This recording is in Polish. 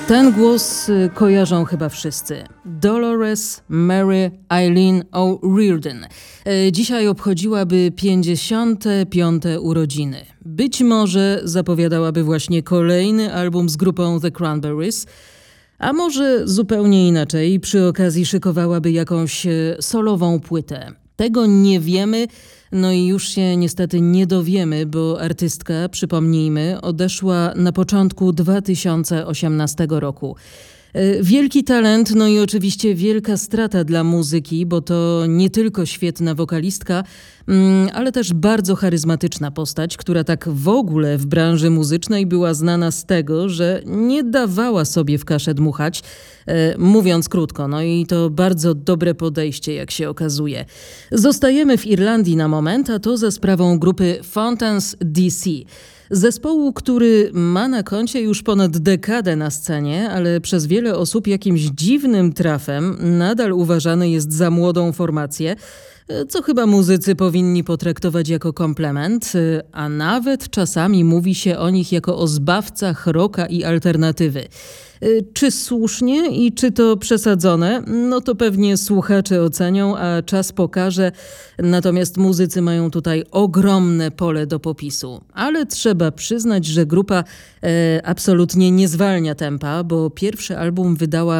Ten głos kojarzą chyba wszyscy. Dolores Mary Eileen O'Riordan. Dzisiaj obchodziłaby 55. urodziny. Być może zapowiadałaby właśnie kolejny album z grupą The Cranberries, a może zupełnie inaczej, przy okazji szykowałaby jakąś solową płytę. Tego nie wiemy, no i już się niestety nie dowiemy, bo artystka, przypomnijmy, odeszła na początku 2018 roku. Wielki talent, no i oczywiście wielka strata dla muzyki, bo to nie tylko świetna wokalistka, ale też bardzo charyzmatyczna postać, która tak w ogóle w branży muzycznej była znana z tego, że nie dawała sobie w kaszę dmuchać, mówiąc krótko. No i to bardzo dobre podejście, jak się okazuje. Zostajemy w Irlandii na moment, a to za sprawą grupy Fountains DC. Zespołu, który ma na koncie już ponad dekadę na scenie, ale przez wiele osób jakimś dziwnym trafem nadal uważany jest za młodą formację, co chyba muzycy powinni potraktować jako komplement, a nawet czasami mówi się o nich jako o zbawcach rocka i alternatywy. Czy słusznie i czy to przesadzone? No to pewnie słuchacze ocenią, a czas pokaże. Natomiast muzycy mają tutaj ogromne pole do popisu. Ale trzeba przyznać, że grupa absolutnie nie zwalnia tempa, bo pierwszy album wydała